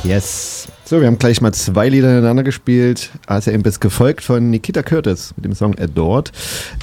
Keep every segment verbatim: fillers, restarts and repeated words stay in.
Yes. So, wir haben gleich mal zwei Lieder ineinander gespielt. Also eben bis gefolgt von Nikita Curtis mit dem Song Adored.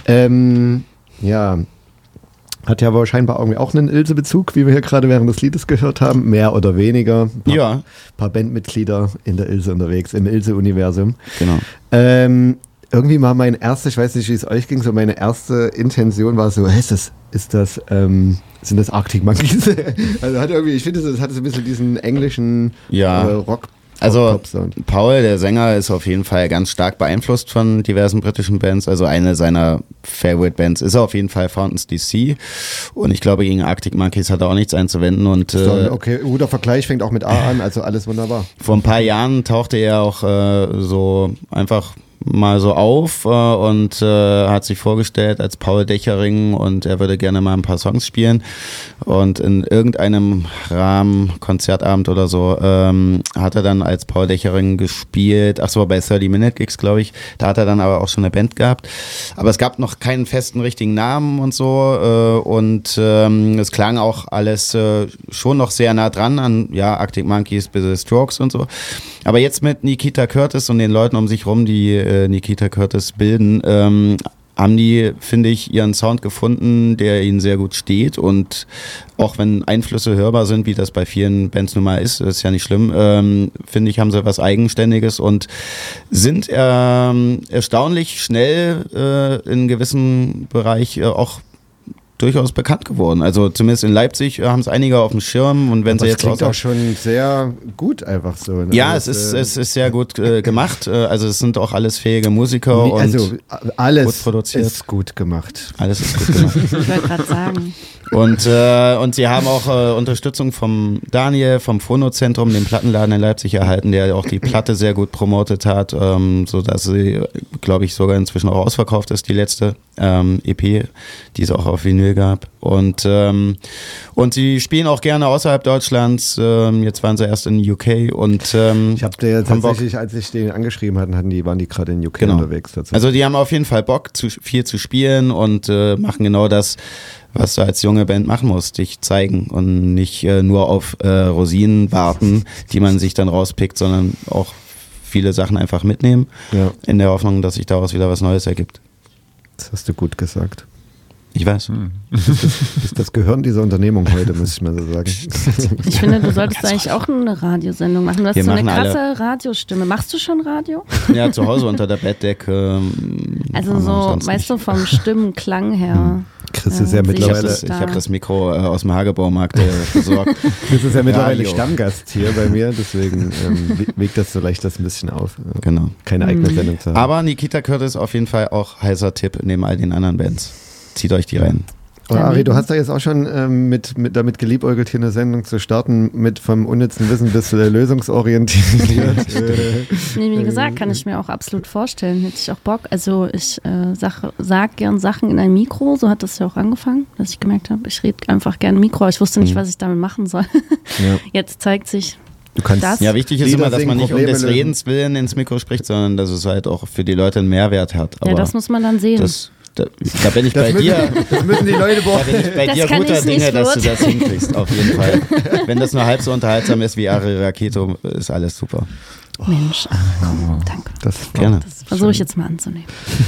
Ähm, ja, hat ja aber scheinbar irgendwie auch einen Ilse-Bezug, wie wir hier gerade während des Liedes gehört haben. Mehr oder weniger. Ein paar, ja. paar Bandmitglieder in der Ilse unterwegs, im Ilse-Universum. Genau. Ähm, irgendwie mal mein erster, ich weiß nicht, wie es euch ging, so meine erste Intention war so, hey, ist das, ist das, ähm, sind das Arctic Monkeys? Also hat irgendwie, ich finde, es hat so ein bisschen diesen englischen ja. äh, Rock. Also Paul, der Sänger, ist auf jeden Fall ganz stark beeinflusst von diversen britischen Bands. Also eine seiner Favorite Bands ist auf jeden Fall Fountains D C. Und ich glaube, gegen Arctic Monkeys hat er auch nichts einzuwenden. Und, äh, okay, guter Vergleich, fängt auch mit A an, also alles wunderbar. Vor ein paar Jahren tauchte er auch äh, so einfach mal so auf äh, und äh, hat sich vorgestellt als Paul Dechering und er würde gerne mal ein paar Songs spielen und in irgendeinem Rahmen, Konzertabend oder so, ähm, hat er dann als Paul Dechering gespielt, ach so, bei thirty minute Gigs, glaube ich, da hat er dann aber auch schon eine Band gehabt, aber es gab noch keinen festen richtigen Namen und so äh, und ähm, es klang auch alles äh, schon noch sehr nah dran an, ja, Arctic Monkeys bis The Strokes und so, aber jetzt mit Nikita Curtis und den Leuten um sich rum, die Nikita Curtis bilden, ähm, haben die, finde ich, ihren Sound gefunden, der ihnen sehr gut steht und auch wenn Einflüsse hörbar sind, wie das bei vielen Bands nun mal ist, ist ja nicht schlimm, ähm, finde ich, haben sie was Eigenständiges und sind ähm, erstaunlich schnell äh, in gewissem Bereich äh, auch durchaus bekannt geworden. Also zumindest in Leipzig haben es einige auf dem Schirm und wenn aber sie das jetzt klingt auch schon sehr gut einfach so. Ne? Ja, das, es ist äh, es ist sehr gut äh, gemacht. Also es sind auch alles fähige Musiker nee, und also alles gut produziert. ist gut gemacht. Alles ist gut gemacht. Ich wollte gerade sagen. Und äh, und sie haben auch äh, Unterstützung vom Daniel vom Phono-Zentrum, dem Plattenladen in Leipzig erhalten, der auch die Platte sehr gut promotet hat, ähm, so dass sie, glaube ich, sogar inzwischen auch ausverkauft ist, die letzte ähm, E P, die es auch auf Vinyl gab. Und ähm, und sie spielen auch gerne außerhalb Deutschlands. Ähm, jetzt waren sie erst in U K und ähm, ich habe dir tatsächlich, als ich den angeschrieben hatten, hatten die waren die gerade in U K genau. unterwegs. Dazu. Also die haben auf jeden Fall Bock, zu, viel zu spielen und äh, machen genau das, was du als junge Band machen musst, dich zeigen und nicht äh, nur auf äh, Rosinen warten, die man sich dann rauspickt, sondern auch viele Sachen einfach mitnehmen, ja. in der Hoffnung, dass sich daraus wieder was Neues ergibt. Das hast du gut gesagt. Ich weiß. Hm. Das ist das Gehirn dieser Unternehmung heute, muss ich mal so sagen. Ich finde, du solltest eigentlich auch eine Radiosendung machen. Du hast Wir so eine krasse alle. Radiostimme. Machst du schon Radio? Ja, zu Hause unter der Bettdecke. Ähm, also so, weißt nicht. du, vom Stimmenklang her. Hm. Chris ja, ist ja mittlerweile. Ich habe das, hab das Mikro äh, aus dem Hagebaumarkt äh, besorgt. Chris ist ja mittlerweile Radio. Stammgast hier bei mir, deswegen ähm, wiegt das vielleicht das ein bisschen auf. Genau. Keine eigene Sendung zu haben. Aber Nikita Curtis auf jeden Fall auch heißer Tipp neben all den anderen Bands. Zieht euch die rein. Oh, Ari, du hast da jetzt auch schon ähm, mit, mit, damit geliebäugelt, hier eine Sendung zu starten, mit vom unnützen Wissen bis äh, lösungsorientiert. äh, nee, wie gesagt, kann ich mir auch absolut vorstellen. Hätte ich auch Bock. Also ich äh, sag, sag gern Sachen in ein Mikro, so hat das ja auch angefangen, dass ich gemerkt habe, ich rede einfach gerne Mikro, aber ich wusste nicht, mhm. was ich damit machen soll. Ja. Jetzt zeigt sich, Du kannst das. Ja, wichtig ist Lieder immer, dass man nicht Probleme um des lösen. Redens willen ins Mikro spricht, sondern dass es halt auch für die Leute einen Mehrwert hat. Aber ja, das muss man dann sehen. Das, da, da bin ich das bei müssen, dir. Das müssen die Leute Da bin ich bei das dir kann guter ich nicht Dinge, dass du beurteilen. das hinkriegst, auf jeden Fall. Wenn das nur halb so unterhaltsam ist wie Ari Raketo, ist alles super. Mensch, ach, komm, danke. Das Gerne. Das versuche ich jetzt mal anzunehmen.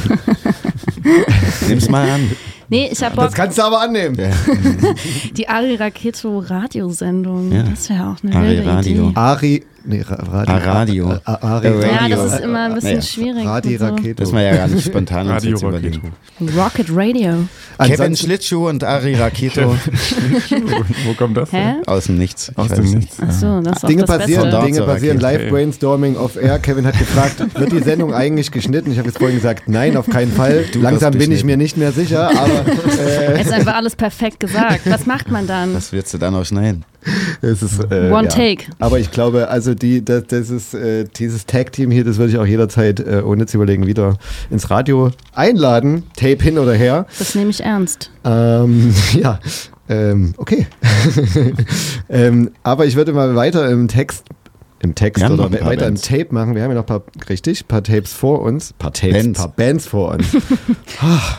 Nimm's mal an. Nee, ich hab Bock. Das kannst du aber annehmen. Ja. Die Ari Raketo Radiosendung, Ja. das wäre auch eine Ari wilde Radio. Idee. Ari, nee, Ra- Radio. Ah, Radio. A- A- Ari, Ja, Ja, Radio. das ist immer ein bisschen Naja. schwierig. Radi und so. Raketo. Das ist man ja gar nicht spontan uns Radio jetzt überlegen. Rocket Radio. Kevin Ansonsten- Schlittschuh und Ari Raketo Wo kommt das Hä? her? aus dem Nichts. Ich Aus weiß dem nicht. Nichts. Ach so, das ist auch Dinge das passieren, Beste. Dinge Zur passieren, Rakete. live Brainstorming off air. Kevin hat gefragt, wird die Sendung eigentlich geschnitten? Ich habe jetzt vorhin gesagt, nein, auf keinen Fall. Langsam wirst bin ich geschnitten. mir nicht mehr sicher, aber äh, Es ist einfach alles perfekt gesagt. Was macht man dann? Was willst du dann noch schneiden? es ist äh, One ja. take. Aber ich glaube, also die, das, das ist, äh, dieses Tag-Team hier, das würde ich auch jederzeit, äh, ohne zu überlegen, wieder ins Radio einladen. Tape hin oder her. Das nehme ich ernst. Ähm, ja, ähm, okay. ähm, aber ich würde mal weiter im Text, im Text Wir haben oder noch ein paar weiter Bands. im Tape machen. Wir haben ja noch ein paar, richtig, ein paar Tapes vor uns. Ein paar Tapes, ein Bands. paar Bands vor uns. Ah,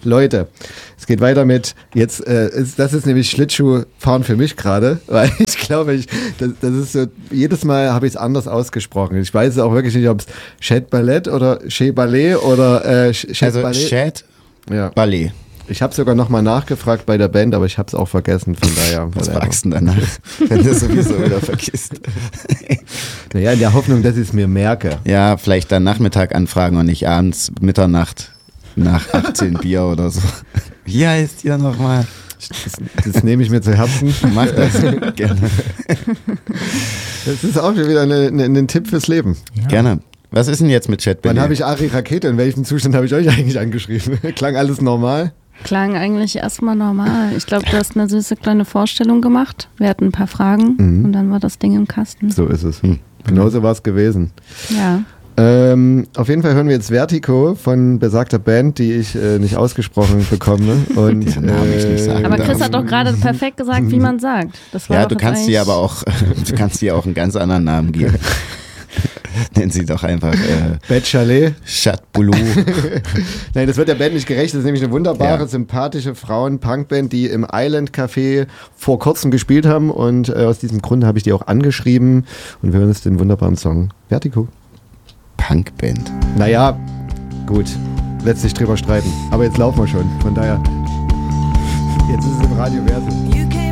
Leute, es geht weiter mit, jetzt, äh, ist, das ist nämlich Schlittschuhfahren für mich gerade, weil ich glaube, ich, das, das ist so, jedes Mal habe ich es anders ausgesprochen. Ich weiß auch wirklich nicht, ob es Chet Ballett oder Chet Ballet oder äh, Chet Also Ballet. Chet Ja. Ballet. Ich habe sogar nochmal nachgefragt bei der Band, aber ich habe es auch vergessen, von daher. Was fragst du denn danach, wenn du sowieso wieder vergisst? Naja, in der Hoffnung, dass ich es mir merke. Ja, vielleicht dann Nachmittag anfragen und nicht abends, Mitternacht, nach achtzehn Bier oder so. Wie heißt ihr nochmal? Das, das nehme ich mir zu Herzen. Mach das gerne. Das ist auch schon wieder eine, eine, ein Tipp fürs Leben. Ja. Gerne. Was ist denn jetzt mit Chet Ballet? Wann habe ich Ari Rakete? In welchem Zustand habe ich euch eigentlich angeschrieben? Klang alles normal? Klang eigentlich erstmal normal. Ich glaube, du hast eine süße kleine Vorstellung gemacht. Wir hatten ein paar Fragen Mhm. und dann war das Ding im Kasten. So ist es. Hm. Genauso war es gewesen. Ja. Ähm, auf jeden Fall hören wir jetzt Vertigo von besagter Band, die ich äh, nicht ausgesprochen bekomme. Und, Diesen Namen ich nicht sagen Aber darf. Chris hat doch gerade perfekt gesagt, wie man sagt. Das war Ja, doch du jetzt kannst dir eigentlich- aber auch, du kannst dir auch einen ganz anderen Namen geben. Nennen sie doch einfach äh, Bad Chalet. Chat Boulou. Nein, das wird der Band nicht gerecht. Das ist nämlich eine wunderbare, Ja. sympathische Frauen-Punk-Band, die im Island Café vor kurzem gespielt haben. Und äh, aus diesem Grund habe ich die auch angeschrieben. Und wir hören jetzt den wunderbaren Song Vertigo. Punkband. Naja, gut. Letztlich drüber streiten. Aber jetzt laufen wir schon. Von daher, jetzt ist es im Radio Verso. You came